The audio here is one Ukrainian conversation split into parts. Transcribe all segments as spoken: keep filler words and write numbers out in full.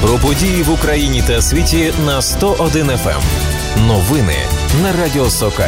Про події в Україні та світі на сто один еф ем. Новини на Радіо Сокаль.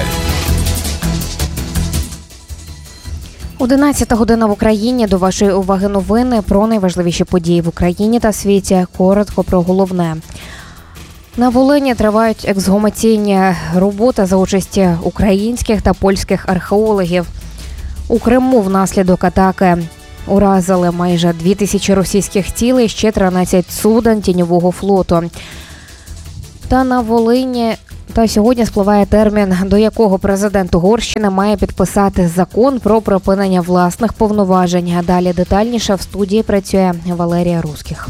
одинадцята година в Україні. До вашої уваги новини про найважливіші події в Україні та світі. Коротко про головне. На Волині тривають ексгумаційні роботи за участі українських та польських археологів. У Криму внаслідок атаки уразили майже дві тисячі російських тіл і ще тринадцять суден тіньового флоту. Та на Волині та сьогодні спливає термін, до якого президент Угорщини має підписати закон про припинення власних повноважень. А далі детальніше в студії працює Валерія Русських.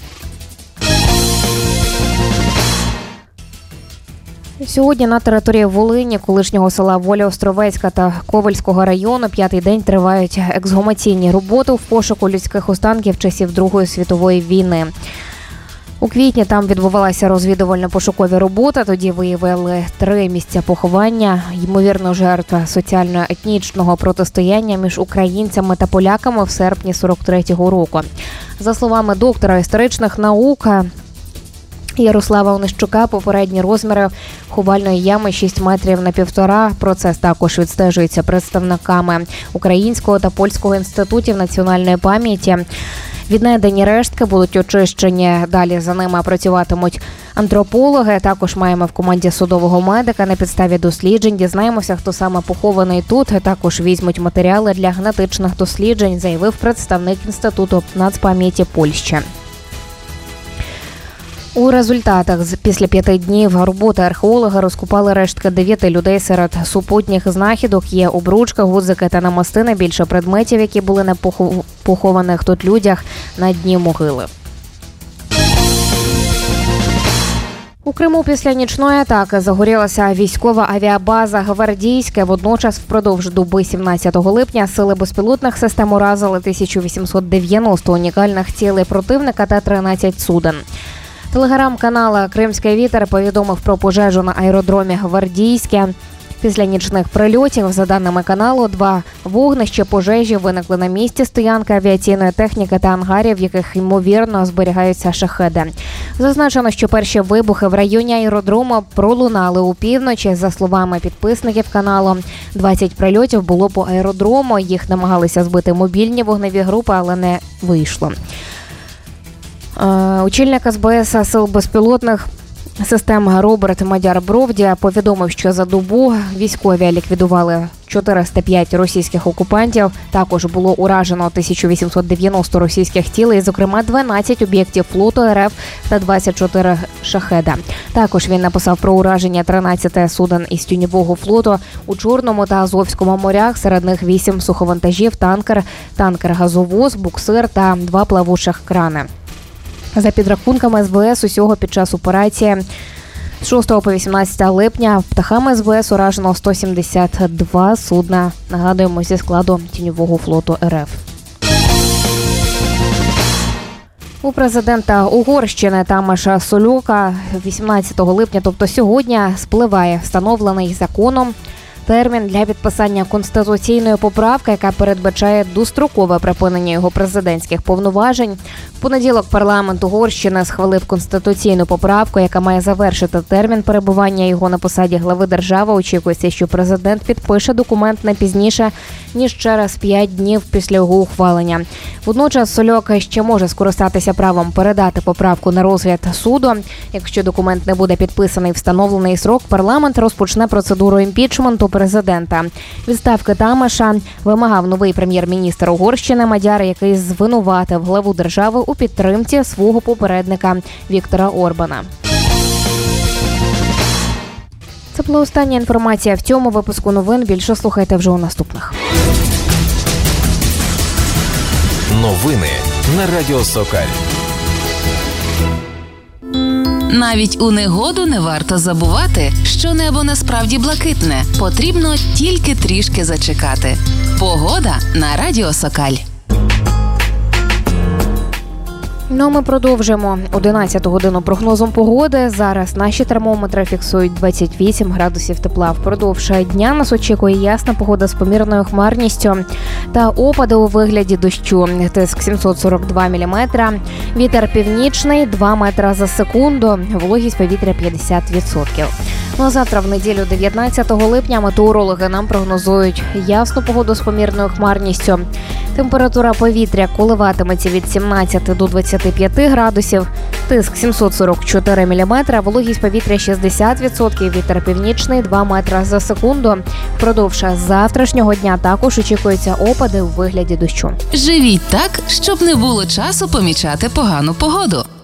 Сьогодні на території Волині, колишнього села Воля-Островецька та Ковельського району п'ятий день тривають ексгумаційні роботи в пошуку людських останків часів Другої світової війни. У квітні там відбувалася розвідувально-пошукові роботи, тоді виявили три місця поховання, ймовірно, жертва соціально-етнічного протистояння між українцями та поляками в серпні сорок третього року. За словами доктора історичних наук Ярослава Онищука, попередні розміри ховальної ями шість метрів на півтора. Процес також відстежується представниками Українського та Польського інститутів національної пам'яті. Віднайдені рештки будуть очищені, далі за ними працюватимуть антропологи. Також маємо в команді судового медика. На підставі досліджень дізнаємося, хто саме похований тут. Також візьмуть матеріали для генетичних досліджень, заявив представник Інституту нацпам'яті Польщі. У результатах після п'яти днів роботи археологи розкопали рештки дев'яти людей. Серед супутніх знахідок є обручка, гудзики та намистини. Більше предметів, які були на похованих тут людях на дні могили. У Криму після нічної атаки загорілася військова авіабаза «Гвардійське». Водночас впродовж доби сімнадцятого липня сили безпілотних систем уразили тисячу вісімсот дев'яносто унікальних цілей противника та тринадцять суден. Телеграм-канал «Кримський вітер» повідомив про пожежу на аеродромі «Гвардійське». Після нічних прильотів, за даними каналу, два вогнища пожежі виникли на місці стоянки авіаційної техніки та ангарів, в яких, ймовірно, зберігаються шахеди. Зазначено, що перші вибухи в районі аеродрому пролунали у півночі. За словами підписників каналу, двадцять прильотів було по аеродрому. Їх намагалися збити мобільні вогневі групи, але не вийшло. Очільник ес бе ес сил безпілотних систем Роберт Мадяр-Бровді повідомив, що за добу військові ліквідували чотириста п'ять російських окупантів. Також було уражено тисячу вісімсот дев'яносто російських тіл, зокрема дванадцять об'єктів флоту ер еф та двадцять чотири шахеда. Також він написав про ураження тринадцяти суден із тіньового флоту у Чорному та Азовському морях. Серед них вісім суховантажів, танкер, танкер-газовоз, буксир та два плавучих крани. За підрахунками ес бе ес, усього під час операції з шостого по вісімнадцяте липня птахами ес бе ес уражено сто сімдесят два судна, нагадуємо, зі складу тіньового флоту ер еф. У президента Угорщини Тамаша Сольока вісімнадцятого липня, тобто сьогодні, спливає встановлений законом термін для підписання конституційної поправки, яка передбачає дострокове припинення його президентських повноважень. В понеділок парламент Угорщини схвалив конституційну поправку, яка має завершити термін перебування його на посаді глави держави. Очікується, що президент підпише документ не пізніше, ніж через п'ять днів після його ухвалення. Водночас Сольок ще може скористатися правом передати поправку на розгляд суду. Якщо документ не буде підписаний в встановлений срок, парламент розпочне процедуру імпічменту президента. Відставки Тамаша вимагав новий прем'єр-міністр Угорщини Мадяр, який звинуватив главу держави у підтримці свого попередника Віктора Орбана. Це була остання інформація в цьому випуску новин. Більше слухайте вже у наступних. Новини на Радіо Сокаль. Навіть у негоду не варто забувати, що небо насправді блакитне. Потрібно тільки трішки зачекати. Погода на Радіо Сокаль. Ну а ми продовжимо одинадцяту годину прогнозом погоди. Зараз наші термометри фіксують двадцять вісім градусів тепла. Впродовж дня нас очікує ясна погода з помірною хмарністю та опади у вигляді дощу. Тиск сімсот сорок два міліметра, вітер північний два метра за секунду, вологість повітря п'ятдесят відсотків. Ну а завтра, в неділю дев'ятнадцятого липня, метеорологи нам прогнозують ясну погоду з помірною хмарністю. Температура повітря коливатиметься від сімнадцяти до двадцяти п'яти градусів, тиск сімсот сорок чотири міліметра, вологість повітря шістдесят відсотків, вітер північний два метра за секунду. Впродовж завтрашнього дня також очікуються опади у вигляді дощу. Живіть так, щоб не було часу помічати погану погоду.